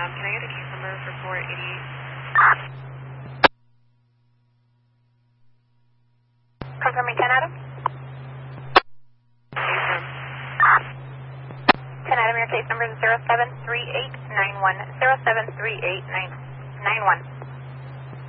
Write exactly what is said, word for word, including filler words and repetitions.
Um, can I get a case number for four eighty-eight? Confirming ten Adam. Affirm. ten Adam, your case number is zero seven three eight nine one. zero seven three eight nine nine one.